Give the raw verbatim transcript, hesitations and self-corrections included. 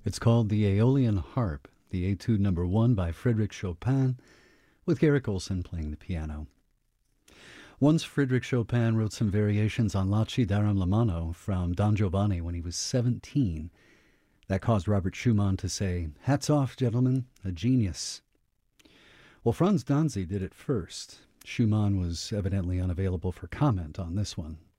It's called the Aeolian Harp, the Etude Number One by Frédéric Chopin, with Garrick Olson playing the piano. Once Frédéric Chopin wrote some variations on La Ci Daram la Mano from Don Giovanni when he was seventeen. That caused Robert Schumann to say, "Hats off, gentlemen, a genius." Well, Franz Danzi did it first. Schumann was evidently unavailable for comment on this one.